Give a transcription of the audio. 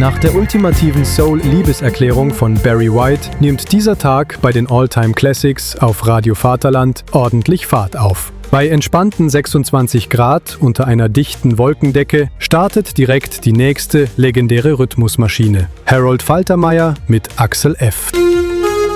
Nach der ultimativen Soul-Liebeserklärung von Barry White nimmt dieser Tag bei den All-Time Classics auf Radio Vaterland ordentlich Fahrt auf. Bei entspannten 26 Grad unter einer dichten Wolkendecke startet direkt die nächste legendäre Rhythmusmaschine. Harold Faltermeyer mit Axel F.